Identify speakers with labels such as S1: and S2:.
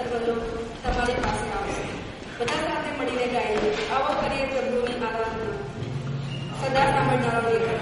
S1: સંબંધો તમારી પાસે આવશે. બધા સાથે મળીને ગાઈએ, આવો કરીએ પ્રભુની આરાધના. સદા સાંભળનારો લેખક.